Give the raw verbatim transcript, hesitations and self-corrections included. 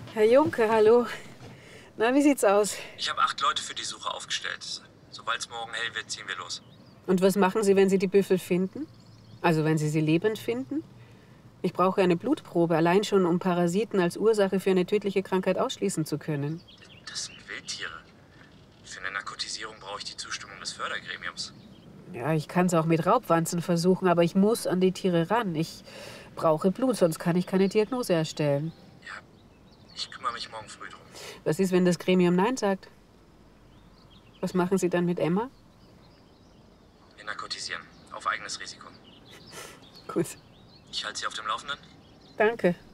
Herr Juncker, hallo. Na, wie sieht's aus? Ich habe acht Leute für die Suche aufgestellt. Sobald es morgen hell wird, ziehen wir los. Und was machen Sie, wenn Sie die Büffel finden? Also, wenn Sie sie lebend finden? Ich brauche eine Blutprobe, allein schon, um Parasiten als Ursache für eine tödliche Krankheit ausschließen zu können. Das sind Wildtiere. Für eine Narkotisierung brauche ich die Zustimmung des Fördergremiums. Ja, ich kann es auch mit Raubwanzen versuchen, aber ich muss an die Tiere ran. Ich brauche Blut, sonst kann ich keine Diagnose erstellen. Ja, ich kümmere mich morgen früh drum. Was ist, wenn das Gremium Nein sagt? Was machen Sie dann mit Emma? Wir narkotisieren. Auf eigenes Risiko. Gut. Ich halte Sie auf dem Laufenden. Danke.